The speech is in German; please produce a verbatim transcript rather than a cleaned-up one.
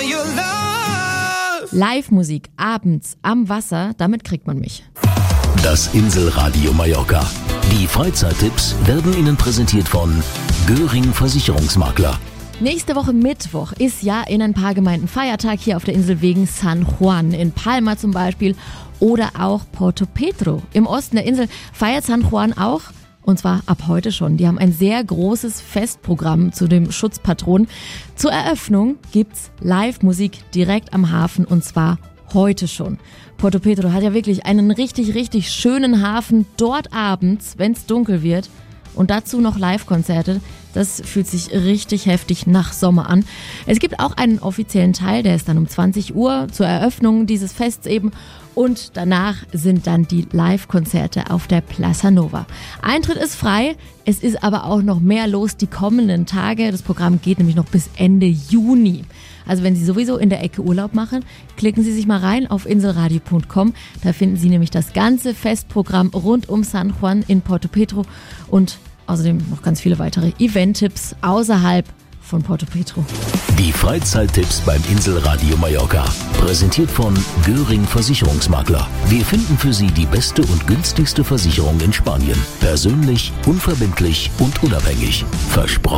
your love. Live-Musik abends am Wasser, damit kriegt man mich. Das Inselradio Mallorca. Die Freizeittipps werden Ihnen präsentiert von Göring Versicherungsmakler. Nächste Woche Mittwoch ist ja in ein paar Gemeinden Feiertag hier auf der Insel wegen San Juan. In Palma zum Beispiel oder auch Porto Petro. Im Osten der Insel feiert San Juan auch. Und zwar ab heute schon. Die haben ein sehr großes Festprogramm zu dem Schutzpatron. Zur Eröffnung gibt's Live-Musik direkt am Hafen und zwar heute schon. Porto Petro hat ja wirklich einen richtig, richtig schönen Hafen dort abends, wenn es dunkel wird. Und dazu noch Live-Konzerte. Das fühlt sich richtig heftig nach Sommer an. Es gibt auch einen offiziellen Teil, der ist dann um zwanzig Uhr zur Eröffnung dieses Fests eben. Und danach sind dann die Live-Konzerte auf der Plaza Nova. Eintritt ist frei, es ist aber auch noch mehr los die kommenden Tage. Das Programm geht nämlich noch bis Ende Juni. Also wenn Sie sowieso in der Ecke Urlaub machen, klicken Sie sich mal rein auf inselradio punkt com. Da finden Sie nämlich das ganze Festprogramm rund um San Juan in Porto Petro und außerdem noch ganz viele weitere Event-Tipps außerhalb von Porto Petro. Die Freizeittipps beim Inselradio Mallorca. Präsentiert von Göring Versicherungsmakler. Wir finden für Sie die beste und günstigste Versicherung in Spanien. Persönlich, unverbindlich und unabhängig. Versprochen.